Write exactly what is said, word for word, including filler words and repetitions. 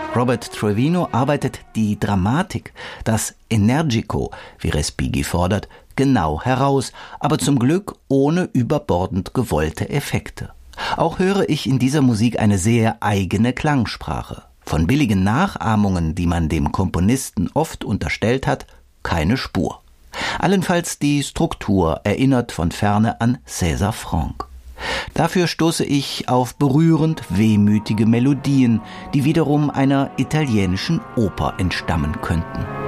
Robert Trevino arbeitet die Dramatik, das Energico, wie Respighi fordert, genau heraus, aber zum Glück ohne überbordend gewollte Effekte. Auch höre ich in dieser Musik eine sehr eigene Klangsprache. Von billigen Nachahmungen, die man dem Komponisten oft unterstellt hat, keine Spur. Allenfalls die Struktur erinnert von ferne an César Franck. Dafür stoße ich auf berührend wehmütige Melodien, die wiederum einer italienischen Oper entstammen könnten.